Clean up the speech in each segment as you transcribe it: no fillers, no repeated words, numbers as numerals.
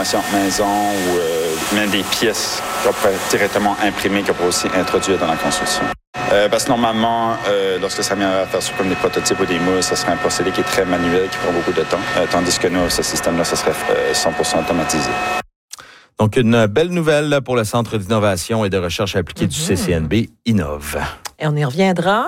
consommation maison ou même des pièces qu'on pourrait directement imprimer, qu'on pourrait aussi introduire dans la construction. Parce que normalement, lorsque ça vient à faire ça comme des prototypes ou des moules, ça serait un procédé qui est très manuel, qui prend beaucoup de temps, tandis que nous, ce système-là, ça serait 100% automatisé. Donc, une belle nouvelle pour le Centre d'innovation et de recherche appliquée du CCNB Innove. Et on y reviendra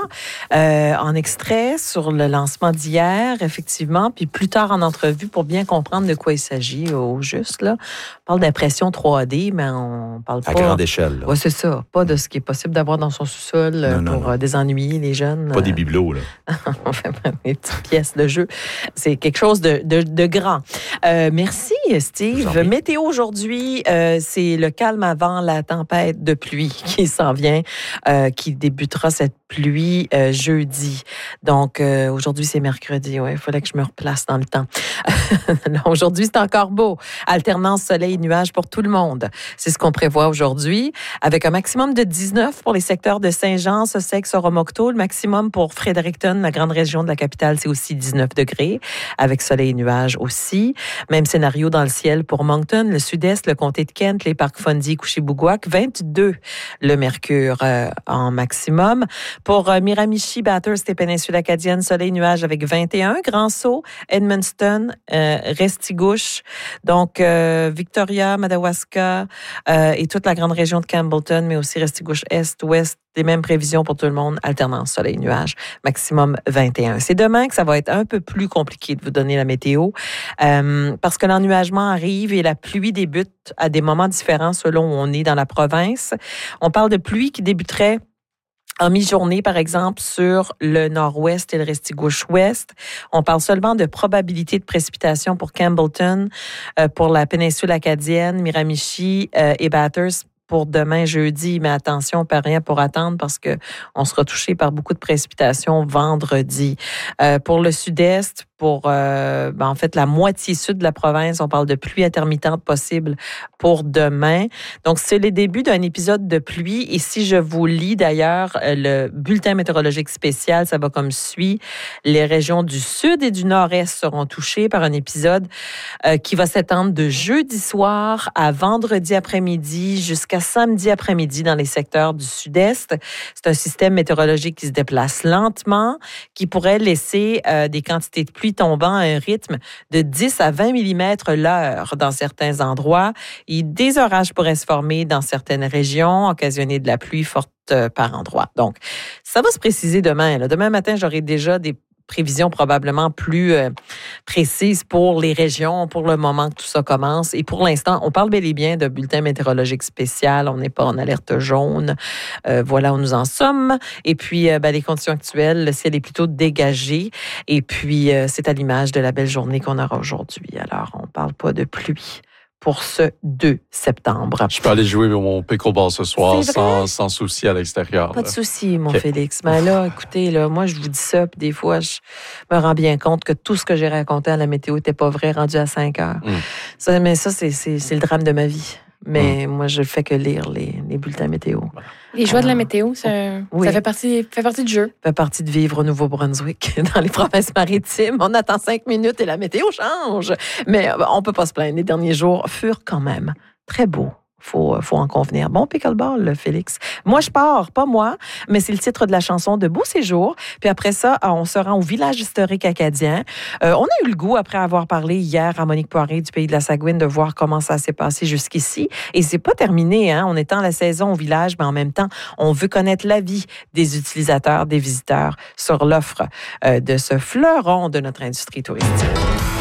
en extrait sur le lancement d'hier, effectivement, puis plus tard en entrevue pour bien comprendre de quoi il s'agit au juste. Là. On parle d'impression 3D, mais on parle pas... À grande échelle. Oui, c'est ça. Pas de ce qui est possible d'avoir dans son sous-sol pour désennuyer les jeunes. Pas des bibelots, là. On fait des petites pièces de jeu. C'est quelque chose de grand. Merci, Steve. Météo aujourd'hui, c'est le calme avant la tempête de pluie qui s'en vient, qui débutera cette pluie jeudi. Donc, aujourd'hui, c'est mercredi. Il fallait que je me replace dans le temps. Aujourd'hui, c'est encore beau. Alternance soleil-nuages pour tout le monde. C'est ce qu'on prévoit aujourd'hui, avec un maximum de 19 pour les secteurs de Saint-Jean, Sussex, Oromocto. Le maximum pour Fredericton, la grande région de la capitale, c'est aussi 19 degrés, avec soleil-nuages aussi. Même scénario dans le ciel pour Moncton, le sud-est, le comté de Kent, les parcs Fundy, Couchibouguac, 22 le mercure en maximum. Pour Miramichi, Bathurst et péninsule acadienne, soleil-nuages avec 21. Grand-Sault, Edmundston, Restigouche, donc Victoria, Madawaska et toute la grande région de Campbellton, mais aussi Restigouche Est, Ouest, les mêmes prévisions pour tout le monde, alternance soleil-nuages, maximum 21. C'est demain que ça va être un peu plus compliqué de vous donner la météo parce que l'ennuagement arrive et la pluie débute à des moments différents selon où on est dans la province. On parle de pluie qui débuterait en mi-journée, par exemple, sur le nord-ouest et le Restigouche-ouest. On parle seulement de probabilité de précipitation pour Campbellton, pour la péninsule acadienne, Miramichi et Bathurst pour demain jeudi, mais attention, pas rien pour attendre parce que on sera touché par beaucoup de précipitations vendredi. Pour le sud-est, pour en fait la moitié sud de la province, on parle de pluie intermittente possible pour demain. Donc, c'est le début d'un épisode de pluie. Et si je vous lis d'ailleurs le bulletin météorologique spécial, ça va comme suit. Les régions du sud et du nord-est seront touchées par un épisode qui va s'étendre de jeudi soir à vendredi après-midi jusqu'à samedi après-midi dans les secteurs du sud-est. C'est un système météorologique qui se déplace lentement, qui pourrait laisser des quantités de pluie tombant à un rythme de 10 à 20 mm l'heure dans certains endroits. Et des orages pourraient se former dans certaines régions, occasionner de la pluie forte par endroits. Donc, ça va se préciser demain. Demain matin, j'aurai déjà des prévisions probablement plus précises pour les régions, pour le moment que tout ça commence. Et pour l'instant, on parle bel et bien de bulletin météorologique spécial. On n'est pas en alerte jaune. Voilà où nous en sommes. Et puis, les conditions actuelles, le ciel est plutôt dégagé. Et puis, c'est à l'image de la belle journée qu'on aura aujourd'hui. Alors, on ne parle pas de pluie pour ce 2 septembre. Je peux aller jouer mon pickleball ce soir sans souci à l'extérieur. Pas de souci, mon Félix. Mais là, écoutez, moi, je vous dis ça, puis des fois, je me rends bien compte que tout ce que j'ai raconté à la météo n'était pas vrai, rendu à 5 heures. Ça, mais ça, c'est le drame de ma vie. Mais moi, je ne fais que lire les bulletins météo. Les joies de la météo, ça fait partie du jeu. Ça fait partie de vivre au Nouveau-Brunswick, dans les provinces maritimes. On attend 5 minutes et la météo change. Mais on ne peut pas se plaindre. Les derniers jours furent quand même très beaux. Faut en convenir. Bon pickleball, Félix. Moi, je pars, pas moi, mais c'est le titre de la chanson de Beau Séjour. Puis après ça, on se rend au village historique acadien. On a eu le goût, après avoir parlé hier à Monique Poirier du Pays de la Sagouine, de voir comment ça s'est passé jusqu'ici. Et c'est pas terminé, hein. On est en la saison au village, mais en même temps, on veut connaître l'avis des utilisateurs, des visiteurs sur l'offre de ce fleuron de notre industrie touristique.